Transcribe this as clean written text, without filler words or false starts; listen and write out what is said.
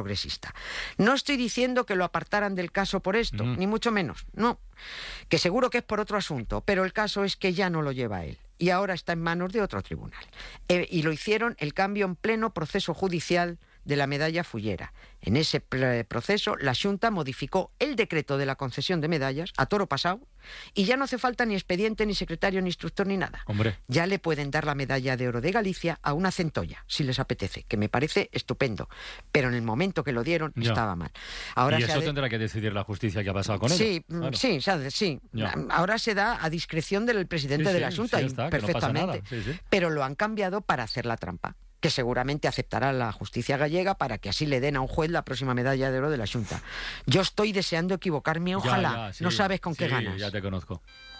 progresista. No estoy diciendo que lo apartaran del caso por esto, ni mucho menos, no, que seguro que es por otro asunto, pero el caso es que ya no lo lleva él y ahora está en manos de otro tribunal. Y lo hicieron el cambio en pleno proceso judicial de la medalla Fullera. En ese proceso, la Xunta modificó el decreto de la concesión de medallas a toro pasado y ya no hace falta ni expediente, ni secretario, ni instructor, ni nada. Hombre. Ya le pueden dar la medalla de oro de Galicia a una centolla, si les apetece, que me parece estupendo. Pero en el momento que lo dieron, estaba mal. Ahora y eso tendrá que decidir la justicia qué ha pasado con sí, ella. Claro. Sí. Ahora se da a discreción del presidente de la Xunta, perfectamente. No sí. Pero lo han cambiado para hacer la trampa, que seguramente aceptará la justicia gallega para que así le den a un juez la próxima medalla de oro de la Xunta. Yo estoy deseando equivocarme, ojalá. No sabes con qué ganas. Ya te conozco.